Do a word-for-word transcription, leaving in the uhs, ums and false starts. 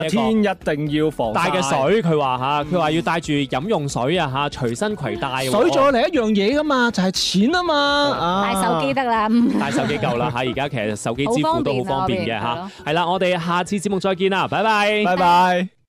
天一定要防帶嘅水，佢話嚇，佢話要帶住飲用水啊嚇，隨身攜帶。 水再嚟一樣嘢噶嘛，就係錢啊嘛。 帶手機得啦， 帶手機夠啦嚇，而家其實手機支付都好方便嘅嚇。係啦，我哋下次節目再見啦，拜拜， 拜拜。